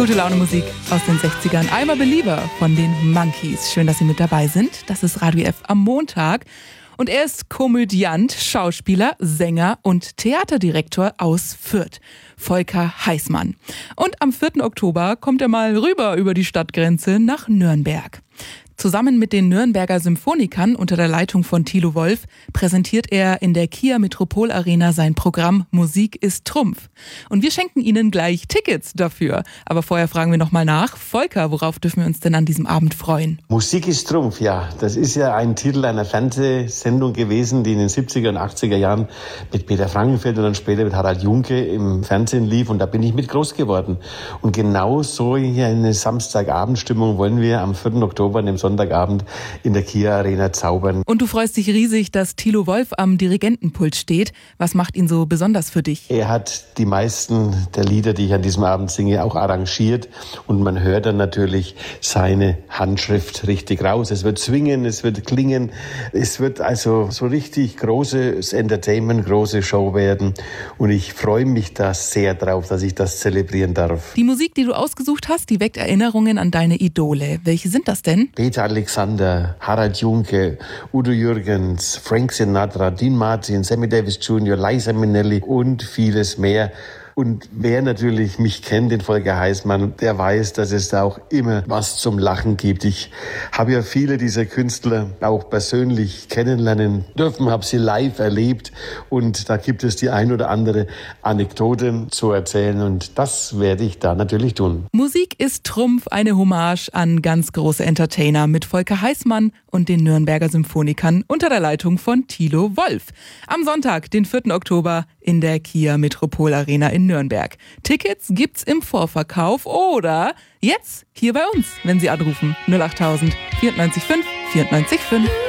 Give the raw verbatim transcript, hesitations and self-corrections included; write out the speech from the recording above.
Gute Laune Musik aus den sechzigern. I'm a Believer von den Monkees. Schön, dass Sie mit dabei sind. Das ist Radio F am Montag. Und er ist Komödiant, Schauspieler, Sänger und Theaterdirektor aus Fürth. Volker Heißmann. Und am vierten Oktober kommt er mal rüber über die Stadtgrenze nach Nürnberg. Zusammen mit den Nürnberger Symphonikern unter der Leitung von Thilo Wolff präsentiert er in der Kia Metropol Arena sein Programm Musik ist Trumpf. Und wir schenken Ihnen gleich Tickets dafür. Aber vorher fragen wir nochmal nach. Volker, worauf dürfen wir uns denn an diesem Abend freuen? Musik ist Trumpf, ja. Das ist ja ein Titel einer Fernsehsendung gewesen, die in den siebziger und achtziger Jahren mit Peter Frankenfeld und dann später mit Harald Junke im Fernsehen lief. Und da bin ich mit groß geworden. Und genau so hier eine Samstagabendstimmung wollen wir am vierten Oktober, an dem Sonntagabend, in der Kia Arena zaubern. Und du freust dich riesig, dass Thilo Wolff am Dirigentenpult steht. Was macht ihn so besonders für dich? Er hat die meisten der Lieder, die ich an diesem Abend singe, auch arrangiert. Und man hört dann natürlich seine Handschrift richtig raus. Es wird zwingen, es wird klingen. Es wird also so richtig großes Entertainment, große Show werden. Und ich freue mich da sehr drauf, dass ich das zelebrieren darf. Die Musik, die du ausgesucht hast, die weckt Erinnerungen an deine Idole. Welche sind das denn? Peter Alexander, Harald Junke, Udo Jürgens, Frank Sinatra, Dean Martin, Sammy Davis Junior, Liza Minnelli und vieles mehr. Und wer natürlich mich kennt, den Volker Heißmann, der weiß, dass es da auch immer was zum Lachen gibt. Ich habe ja viele dieser Künstler auch persönlich kennenlernen dürfen, habe sie live erlebt und da gibt es die ein oder andere Anekdote zu erzählen und das werde ich da natürlich tun. Musik ist Trumpf, eine Hommage an ganz große Entertainer mit Volker Heißmann und den Nürnberger Symphonikern unter der Leitung von Thilo Wolff. Am Sonntag, den vierten Oktober, in der Kia Metropol Arena in Nürnberg. Tickets gibt's im Vorverkauf oder jetzt hier bei uns, wenn Sie anrufen null achttausend vierundneunzig fünf vierundneunzig fünf.